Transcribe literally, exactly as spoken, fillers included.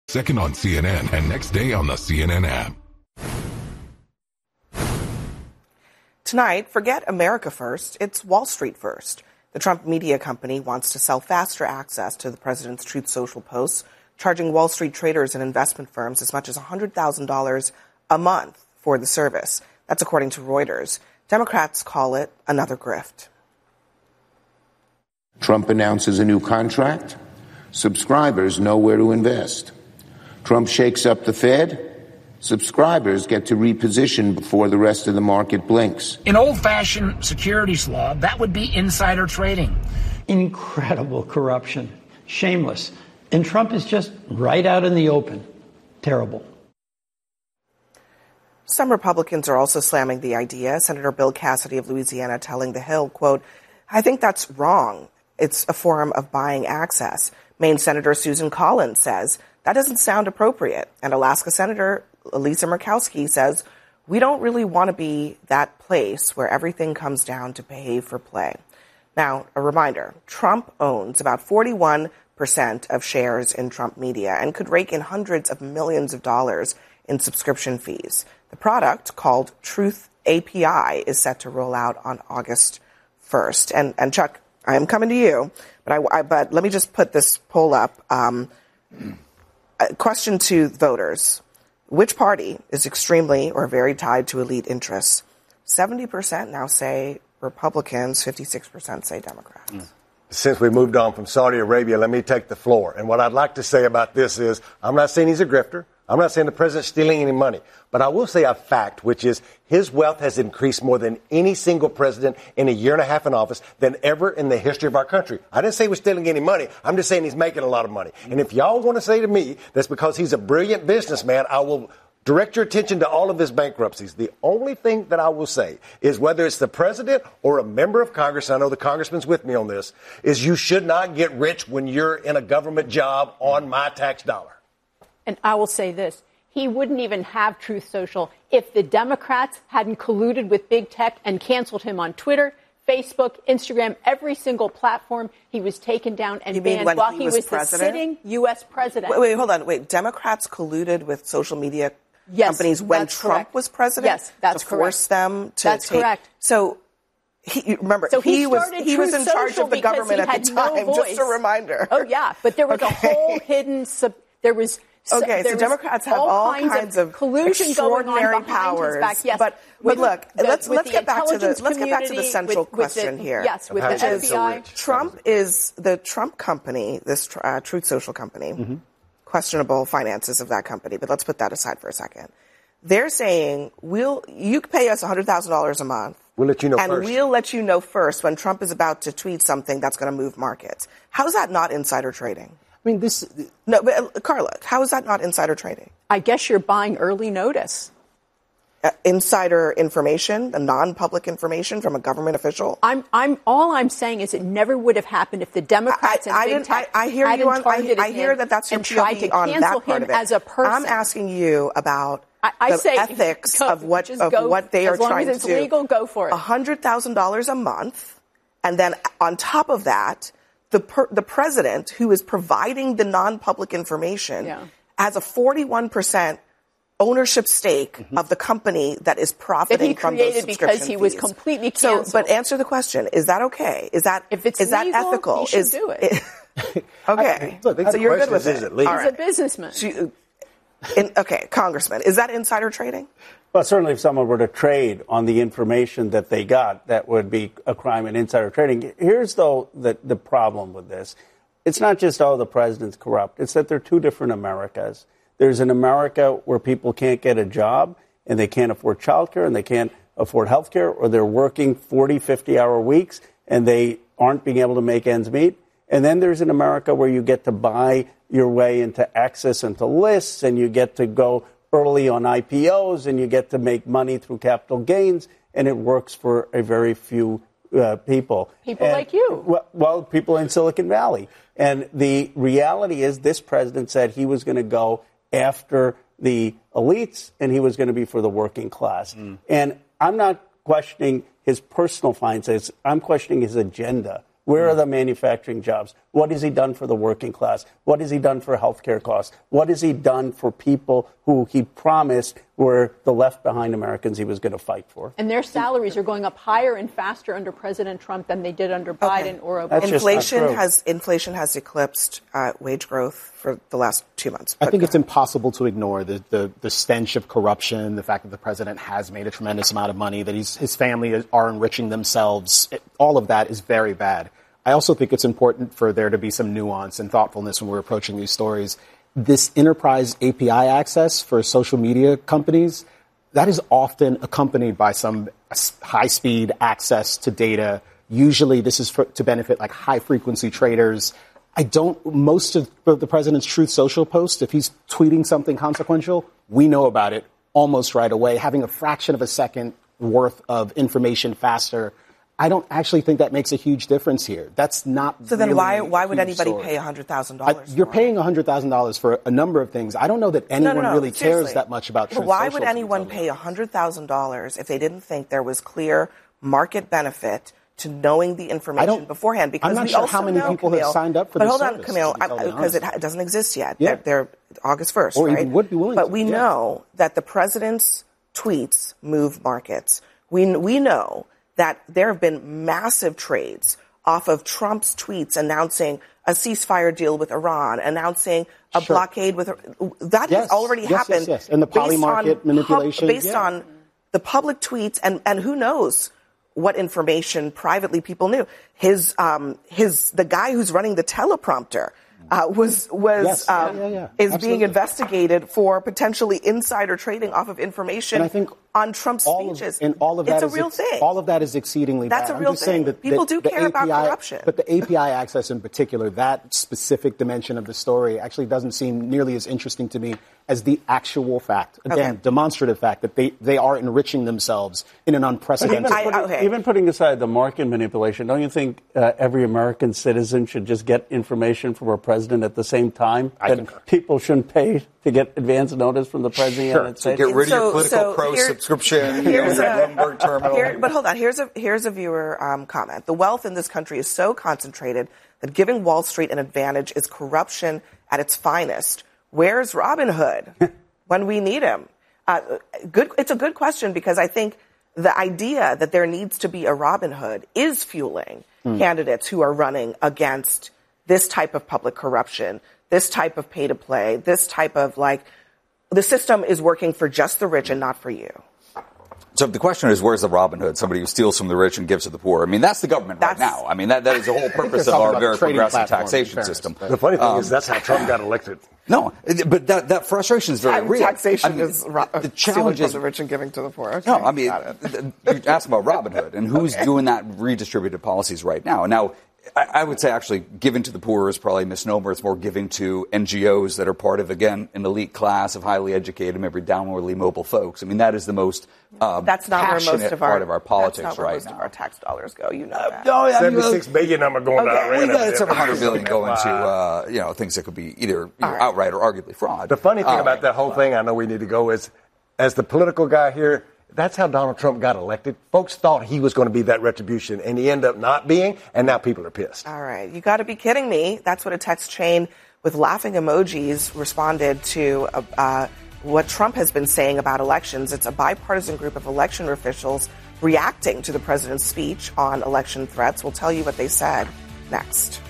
Second on C N N and next day on the C N N app. Tonight, forget America first, it's Wall Street first. The Trump media company wants to sell faster access to the president's Truth Social posts, charging Wall Street traders and investment firms as much as one hundred thousand dollars a month for the service. That's according to Reuters. Democrats call it another grift. Trump announces a new contract. Subscribers know where to invest. Trump shakes up the Fed. Subscribers get to reposition before the rest of the market blinks. In old-fashioned securities law, that would be insider trading. Incredible corruption. Shameless. And Trump is just right out in the open. Terrible. Some Republicans are also slamming the idea. Senator Bill Cassidy of Louisiana telling The Hill, quote, "I think that's wrong. It's a form of buying access." Maine Senator Susan Collins says that doesn't sound appropriate. And Alaska Senator Lisa Murkowski says we don't really want to be that place where everything comes down to pay for play. Now, a reminder, Trump owns about forty-one percent of shares in Trump Media and could rake in hundreds of millions of dollars in subscription fees. The product, called Truth A P I, is set to roll out on August first. And, and Chuck, I am coming to you, but I, I but let me just put this poll up. Um, question to voters. Which party is extremely or very tied to elite interests? seventy percent now say Republicans, fifty-six percent say Democrats. Mm. Since we moved on from Saudi Arabia, let me take the floor. And what I'd like to say about this is I'm not saying he's a grifter. I'm not saying the president's stealing any money. But I will say a fact, which is his wealth has increased more than any single president in a year and a half in office than ever in the history of our country. I didn't say he was stealing any money. I'm just saying he's making a lot of money. And if y'all want to say to me that's because he's a brilliant businessman, I will direct your attention to all of his bankruptcies. The only thing that I will say is whether it's the president or a member of Congress, I know the congressman's with me on this, is you should not get rich when you're in a government job on my tax dollar. And I will say this. He wouldn't even have Truth Social if the Democrats hadn't colluded with big tech and canceled him on Twitter, Facebook, Instagram, every single platform. He was taken down and banned while he, he was, was the sitting U S president. Wait, wait, hold on. Wait, Democrats colluded with social media yes, companies when Trump correct. was president? Yes, that's to correct. force them to That's take, correct. So he, remember, so he, he was he was in charge of the government at the time. No just a reminder. Oh, yeah. But there was okay. a whole hidden sub, there was So okay, so Democrats have all, all kinds, kinds of, of collusion extraordinary going on powers. Back. Yes, but, with, but look, the, let's let's get back to the let's get back to the central with, question with the, here. Yes, with which the is F B I. Trump is the Trump company, this uh, Truth Social company. Mm-hmm. Questionable finances of that company, but let's put that aside for a second. They're saying we'll you pay us one hundred thousand dollars a month. We'll let you know and first. we'll let you know first when Trump is about to tweet something that's going to move markets. How is that not insider trading? I mean, this. No, but uh, Carla, how is that not insider trading? I guess you're buying early notice. Uh, insider information, the non-public information from a government official. I'm, I'm. All I'm saying is it never would have happened if the Democrats I, and I, big tech I, I hear hadn't you on. targeted I, I hear him that that's your and tried P O V to on cancel that part him of it. as a person. I'm asking you about I, I the say, ethics go, of what of go, what they are trying to do. As long as it's do. legal, go for it. one hundred thousand dollars a month, and then on top of that, the per, the president, who is providing the non-public information, yeah. has a forty-one percent ownership stake mm-hmm. of the company that is profiting that from those subscription because he fees. was completely canceled. So, but answer the question: is that okay? Is that if it's is legal, that ethical? He should is do it? it okay, look, so you're good with is it. it legal? He's right. a businessman. She, in, okay, Congressman, is that insider trading? Well, certainly if someone were to trade on the information that they got, that would be a crime in insider trading. Here's, though, the, the problem with this. It's not just, oh, the president's corrupt. It's that there are two different Americas. There's an America where people can't get a job and they can't afford childcare and they can't afford health care, or they're working forty, fifty-hour weeks and they aren't being able to make ends meet. And then there's an America where you get to buy your way into access and to lists, and you get to go early on I P Os, and you get to make money through capital gains, and it works for a very few uh, people. People and, like you. Well, well, people in Silicon Valley. And the reality is this president said he was going to go after the elites, and he was going to be for the working class. Mm. And I'm not questioning his personal finances. I'm questioning his agenda. Where are the manufacturing jobs? What has he done for the working class? What has he done for healthcare costs? What has he done for people who he promised were the left-behind Americans he was going to fight for? And their salaries are going up higher and faster under President Trump than they did under Biden okay. or Obama. That's inflation has inflation has eclipsed uh, wage growth for the last two months. I think it's impossible to ignore the, the, the stench of corruption, the fact that the president has made a tremendous amount of money, that he's, his family are enriching themselves. It, all of that is very bad. I also think it's important for there to be some nuance and thoughtfulness when we're approaching these stories. This enterprise A P I access for social media companies, that is often accompanied by some high-speed access to data. Usually this is for, to benefit like high-frequency traders. I don't, most of the president's Truth Social posts, if he's tweeting something consequential, we know about it almost right away. Having a fraction of a second worth of information faster, I don't actually think that makes a huge difference here. That's not. So then, really why why would anybody story. pay a hundred thousand dollars? You're paying a hundred thousand dollars for a number of things. I don't know that anyone no, no, no, really seriously. cares that much about. But Truth why Social would anyone pay a hundred thousand dollars if they didn't think there was clear market benefit to knowing the information beforehand? Because I'm not we sure also how many know, people Camille, have signed up for but this hold on, service, Camille, to be totally because it, honest. it doesn't exist yet. Yeah. They're, they're August first, or right? even would be willing but to. we yeah. know that the president's tweets move markets. We we know that there have been massive trades off of Trump's tweets announcing a ceasefire deal with Iran, announcing a Sure. blockade with that Yes. has already Yes, yes, happened. yes. And the poly based market on manipulation, pub, based yeah. on the public tweets, and, and who knows what information privately people knew. His um his the guy who's running the teleprompter uh, was was Yes. um, Yeah, yeah, yeah. is Absolutely. being investigated for potentially insider trading off of information And I think on Trump's all speeches. Of, and all of that it's a is real ex- thing. All of that is exceedingly That's bad. a I'm real just saying thing. that People that do the care about A P I corruption. But the A P I access in particular, that specific dimension of the story, actually doesn't seem nearly as interesting to me as the actual fact, again, Okay. demonstrative fact that they, they are enriching themselves in an unprecedented Even, way. putting, okay. even putting aside the market manipulation, don't you think uh, every American citizen should just get information from our president at the same time? I that concur. people shouldn't pay to get advance notice from the president of the United So States? get rid of So- your political so pro here- subscription. Here's you know, a- Bloomberg terminal. Here, but hold on. Here's a here's a viewer um, comment. The wealth in this country is so concentrated that giving Wall Street an advantage is corruption at its finest. Where's Robin Hood when we need him? Uh, good. It's a good question because I think the idea that there needs to be a Robin Hood is fueling mm. candidates who are running against this type of public corruption, this type of pay to play, this type of like the system is working for just the rich and not for you. So the question is, where's the Robin Hood? Somebody who steals from the rich and gives to the poor. I mean, that's the government That's, right now. I mean, that, that is the whole purpose of talking our about very the trading progressive platform, taxation in fairness, system. but- The funny thing Um, is that's how Trump got elected. No, but that, that frustration is very Ta- real. Taxation I mean, is ro- the stealing challenge from is the rich and giving to the poor. Okay, no. I mean, got it. th- th- you asked about Robin Hood and who's Okay. doing that redistributed policies right now. Now, I, I would say actually giving to the poor is probably a misnomer. It's more giving to N G Os that are part of, again, an elite class of highly educated, maybe downwardly mobile folks. I mean, that is the most um, That's not where passionate most of our part of our politics that's not where right most now. of our tax dollars go. You know that. No, I mean, Seventy-six billion number going Okay. to Iran. we got every several day. hundred billion going to uh, you know things that could be either you know, right. outright or arguably fraud. The funny thing Uh, about that whole thing, I know we need to go, is as the political guy here, that's how Donald Trump got elected. Folks thought he was going to be that retribution, and he ended up not being, and now people are pissed. All right. You got to be kidding me. That's what a text chain with laughing emojis responded to uh, uh, what Trump has been saying about elections. It's a bipartisan group of election officials reacting to the president's speech on election threats. We'll tell you what they said next.